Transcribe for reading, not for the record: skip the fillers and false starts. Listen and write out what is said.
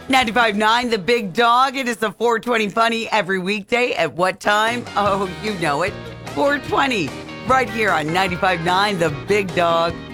95.9 The Big Dog. It is the 420 Funny every weekday. At what time? Oh, you know it. 420. Right here on 95.9 The Big Dog.